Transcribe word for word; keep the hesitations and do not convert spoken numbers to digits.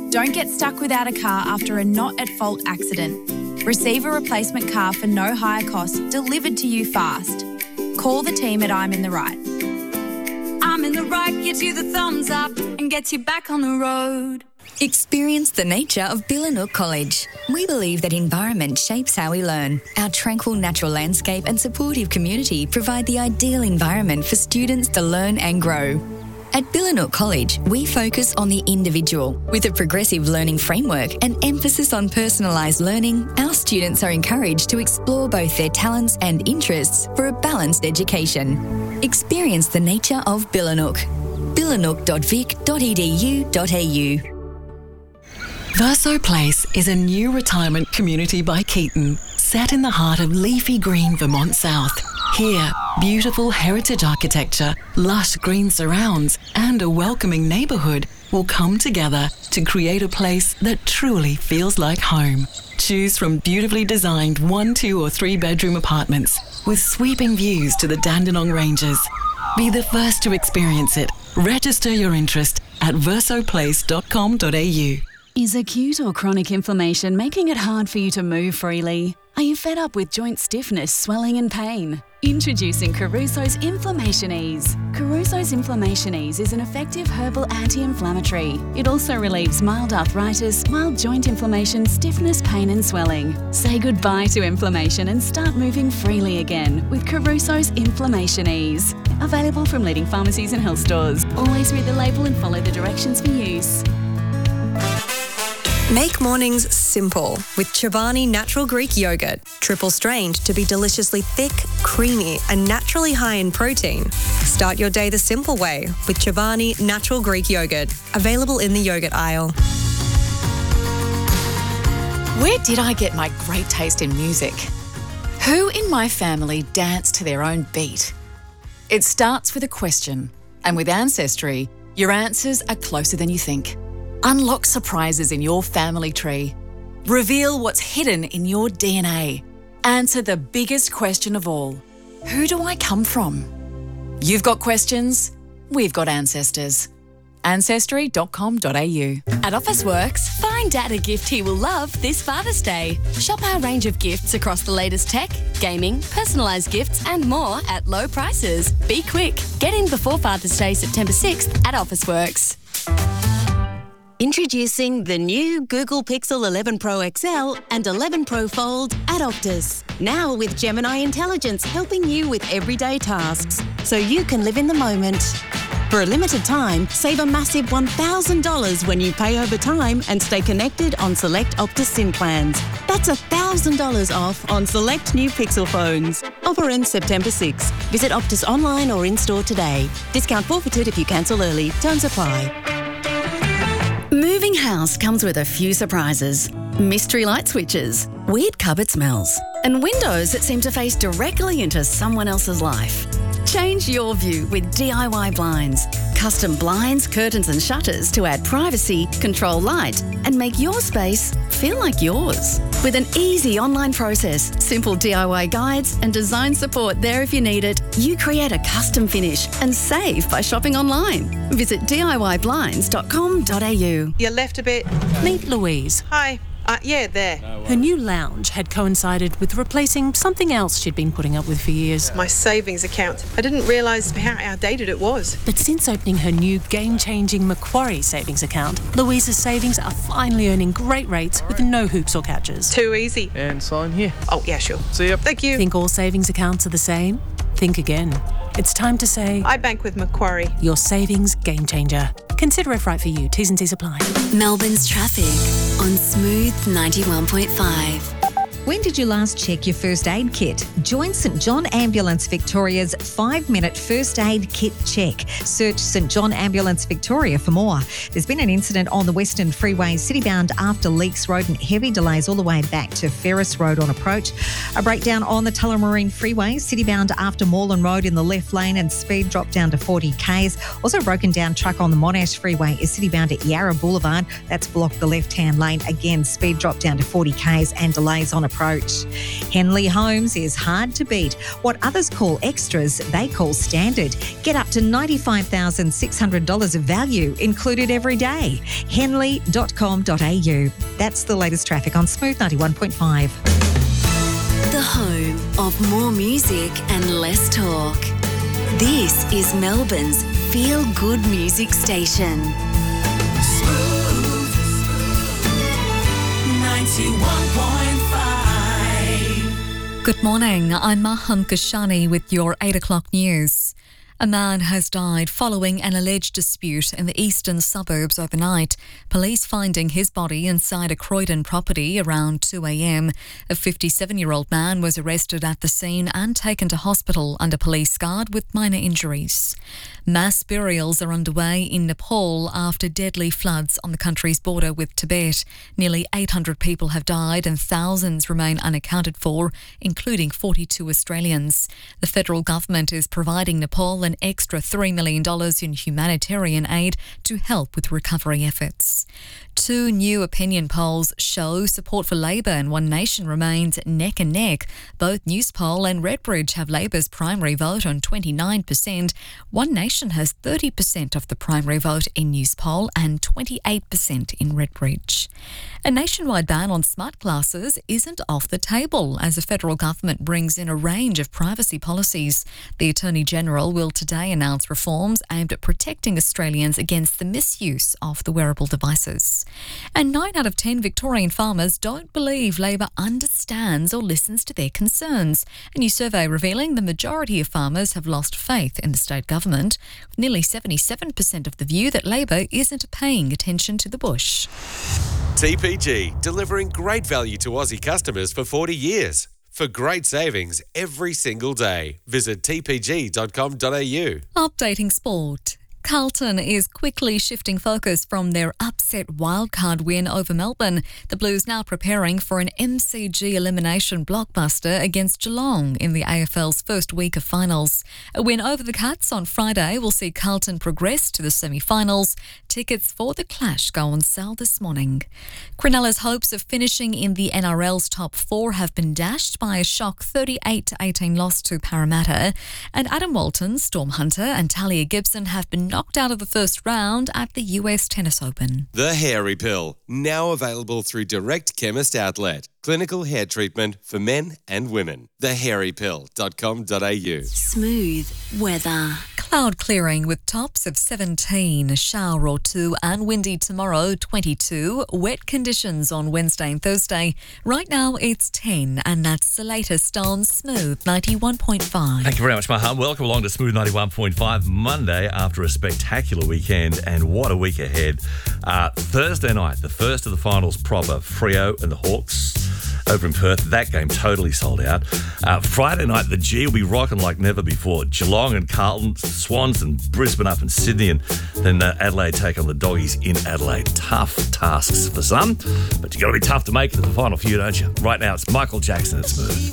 Don't get stuck without a car after a not-at-fault accident. Receive a replacement car for no higher cost delivered to you fast. Call the team at I'm in the Right. I'm in the Right gives you the thumbs up and gets you back on the road. Experience the nature of Billanook College. We believe that environment shapes how we learn. Our tranquil natural landscape and supportive community provide the ideal environment for students to learn and grow. At Billanook College, we focus on the individual. With a progressive learning framework and emphasis on personalised learning, our students are encouraged to explore both their talents and interests for a balanced education. Experience the nature of Billanook. billanook dot vic dot e d u dot a u. Verso Place is a new retirement community by Keaton, set in the heart of leafy green Vermont South. Here, beautiful heritage architecture, lush green surrounds, and a welcoming neighbourhood will come together to create a place that truly feels like home. Choose from beautifully designed one, two or three bedroom apartments with sweeping views to the Dandenong Ranges. Be the first to experience it. Register your interest at verso place dot com dot a u. Is acute or chronic inflammation making it hard for you to move freely? Are you fed up with joint stiffness, swelling and pain? Introducing Caruso's Inflammation Ease. Caruso's Inflammation Ease is an effective herbal anti-inflammatory. It also relieves mild arthritis, mild joint inflammation, stiffness, pain and swelling. Say goodbye to inflammation and start moving freely again with Caruso's Inflammation Ease. Available from leading pharmacies and health stores. Always read the label and follow the directions for use. Make mornings simple with Chobani Natural Greek Yogurt. Triple strained to be deliciously thick, creamy and naturally high in protein. Start your day the simple way with Chobani Natural Greek Yogurt. Available in the yogurt aisle. Where did I get my great taste in music? Who in my family danced to their own beat? It starts with a question, and with Ancestry, your answers are closer than you think. Unlock surprises in your family tree. Reveal what's hidden in your D N A. Answer the biggest question of all. Who do I come from? You've got questions, we've got ancestors. ancestry dot com dot a u. At Officeworks, find Dad a gift he will love this Father's Day. Shop our range of gifts across the latest tech, gaming, personalised gifts and more at low prices. Be quick. Get in before Father's Day, September sixth at Officeworks. Introducing the new Google Pixel eleven Pro X L and eleven Pro Fold at Optus. Now with Gemini Intelligence helping you with everyday tasks, so you can live in the moment. For a limited time, save a massive one thousand dollars when you pay over time and stay connected on select Optus SIM plans. That's one thousand dollars off on select new Pixel phones. Offer ends September sixth. Visit Optus online or in-store today. Discount forfeited if you cancel early. Terms apply. Moving house comes with a few surprises. Mystery light switches, weird cupboard smells, and windows that seem to face directly into someone else's life. Change your view with D I Y blinds. Custom blinds, curtains and shutters to add privacy, control light and make your space feel like yours. With an easy online process, simple D I Y guides and design support there if you need it, you create a custom finish and save by shopping online. Visit D I Y blinds dot com dot a u. You left a bit. Meet Louise. Hi. Uh, yeah, there. Her new lounge had coincided with replacing something else she'd been putting up with for years. My savings account. I didn't realise how outdated it was. But since opening her new game-changing Macquarie savings account, Louise's savings are finally earning great rates with no hoops or catches. Too easy. And sign here. Oh, yeah, sure. See ya. Thank you. Think all savings accounts are the same? Think again. It's time to say... I bank with Macquarie. Your savings game changer. Consider if right for you. T's and C's apply. Melbourne's traffic on Smooth ninety-one point five. When did you last check your first aid kit? Join St John Ambulance Victoria's five-minute first aid kit check. Search St John Ambulance Victoria for more. There's been an incident on the Western Freeway, citybound after Leaks Road, and heavy delays all the way back to Ferris Road on approach. A breakdown on the Tullamarine Freeway, citybound after Moreland Road in the left lane, and speed dropped down to forty kays. Also broken down truck on the Monash Freeway is citybound at Yarra Boulevard. That's blocked the left-hand lane. Again, speed dropped down to forty kays and delays on approach. Henley Homes is hard to beat. What others call extras, they call standard. Get up to ninety-five thousand six hundred dollars of value included every day. henley dot com dot a u. That's the latest traffic on Smooth ninety-one point five. The home of more music and less talk. This is Melbourne's feel-good music station. Smooth ninety-one point five. Good morning, I'm Maham Kashani with your eight o'clock news. A man has died following an alleged dispute in the eastern suburbs overnight. Police finding his body inside a Croydon property around two a.m. A fifty-seven-year-old man was arrested at the scene and taken to hospital under police guard with minor injuries. Mass burials are underway in Nepal after deadly floods on the country's border with Tibet. Nearly eight hundred people have died and thousands remain unaccounted for, including forty-two Australians. The federal government is providing Nepal an extra three million dollars in humanitarian aid to help with recovery efforts. Two new opinion polls show support for Labor and One Nation remains neck and neck. Both Newspoll and Redbridge have Labor's primary vote on twenty-nine percent. One Nation has thirty percent of the primary vote in Newspoll and twenty-eight percent in Redbridge. A nationwide ban on smart glasses isn't off the table as the federal government brings in a range of privacy policies. The Attorney-General will today announce reforms aimed at protecting Australians against the misuse of the wearable devices. And nine out of ten Victorian farmers don't believe Labor understands or listens to their concerns. A new survey revealing the majority of farmers have lost faith in the state government, with nearly seventy-seven percent of the view that Labor isn't paying attention to the bush. T P G, delivering great value to Aussie customers for forty years. For great savings every single day, visit t p g dot com dot a u. Updating sport. Carlton is quickly shifting focus from their upset wildcard win over Melbourne. The Blues now preparing for an M C G elimination blockbuster against Geelong in the A F L's first week of finals. A win over the Cats on Friday will see Carlton progress to the semi-finals. Tickets for the clash go on sale this morning. Cronulla's hopes of finishing in the N R L's top four have been dashed by a shock thirty-eight to eighteen loss to Parramatta. And Adam Walton, Storm Hunter and Talia Gibson have been knocked out of the first round at the U S Tennis Open. The Hairy Pill, now available through Direct Chemist Outlet. Clinical hair treatment for men and women. the hairy pill dot com dot a u. Smooth weather. Cloud clearing with tops of seventeen, a shower or two, and windy tomorrow, twenty-two. Wet conditions on Wednesday and Thursday. Right now it's ten, and that's the latest on Smooth ninety-one point five. Thank you very much, Maham. Welcome along to Smooth ninety-one point five Monday after a spectacular weekend, and what a week ahead. Uh, Thursday night, the first of the finals proper, Freo and the Hawks over in Perth. That game totally sold out. Uh, Friday night, the G will be rocking like never before. Geelong and Carlton, Swans and Brisbane up in Sydney, and then uh, Adelaide take on the Doggies in Adelaide. Tough tasks for some, but you got to be tough to make it to the final few, don't you? Right now, it's Michael Jackson at Smooth.